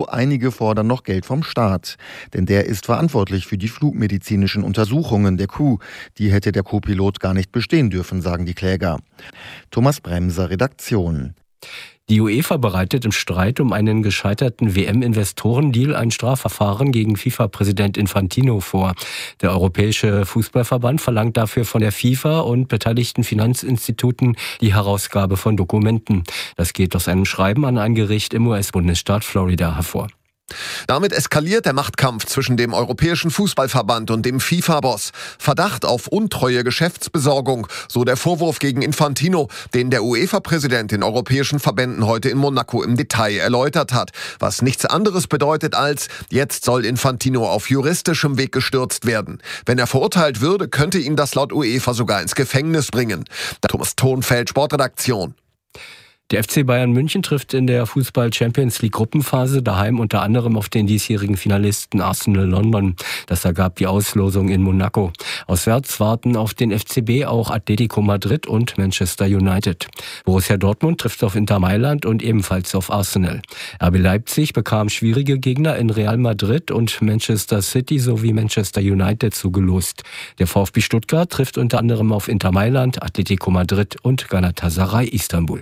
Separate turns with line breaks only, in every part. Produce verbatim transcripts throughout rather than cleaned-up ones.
einige fordern noch Geld vom Staat. Denn der ist verantwortlich für die flugmedizinischen Untersuchungen der Crew. Die hätte der Co-Pilot gar nicht bestehen dürfen, sagen die Kläger. Thomas Bremser, Redaktion.
Die UEFA bereitet im Streit um einen gescheiterten W M-Investorendeal ein Strafverfahren gegen FIFA-Präsident Infantino vor. Der Europäische Fußballverband verlangt dafür von der FIFA und beteiligten Finanzinstituten die Herausgabe von Dokumenten. Das geht aus einem Schreiben an ein Gericht im U S-Bundesstaat Florida hervor.
Damit eskaliert der Machtkampf zwischen dem Europäischen Fußballverband und dem FIFA-Boss. Verdacht auf untreue Geschäftsbesorgung, so der Vorwurf gegen Infantino, den der UEFA-Präsident den europäischen Verbänden heute in Monaco im Detail erläutert hat. Was nichts anderes bedeutet als, jetzt soll Infantino auf juristischem Weg gestürzt werden. Wenn er verurteilt würde, könnte ihn das laut UEFA sogar ins Gefängnis bringen. Thomas Thonfeld, Sportredaktion.
Der F C Bayern München trifft in der Fußball-Champions-League-Gruppenphase daheim unter anderem auf den diesjährigen Finalisten Arsenal London. Das ergab die Auslosung in Monaco. Auswärts warten auf den F C B auch Atletico Madrid und Manchester United. Borussia Dortmund trifft auf Inter Mailand und ebenfalls auf Arsenal. R B Leipzig bekam schwierige Gegner in Real Madrid und Manchester City sowie Manchester United zugelost. Der VfB Stuttgart trifft unter anderem auf Inter Mailand, Atletico Madrid und Galatasaray Istanbul.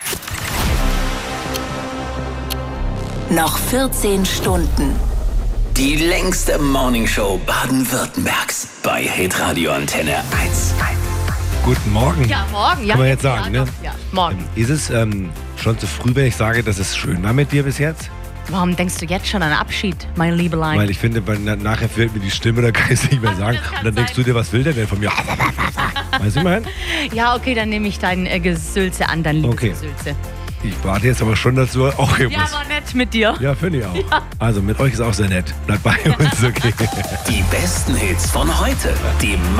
Noch vierzehn Stunden.
Die längste Morningshow Baden-Württembergs bei Hitradio Antenne eins.
Guten Morgen.
Ja, morgen. Ja,
Kann man jetzt sagen,
ja,
ne?
doch, ja, morgen.
Ähm, ist es ähm, schon zu früh, wenn ich sage, dass es schön war mit dir bis jetzt?
Warum denkst du jetzt schon an Abschied, mein Liebelein?
Weil ich finde, weil na, nachher fehlt mir die Stimme, da kann ich es nicht mehr sagen. Und dann denkst du dir, was will der denn von mir? Weißt du, mein?
Ja, okay, dann nehme ich dein äh, Gesülze an, dein
Okay.
Liebesgesülze.
Ich warte jetzt aber schon, dass du auch hier
Ja,
musst.
war nett mit dir.
Ja, finde ich auch. Ja. Also mit euch ist auch sehr nett. Bleibt bei uns, okay.
Die besten Hits von heute. Die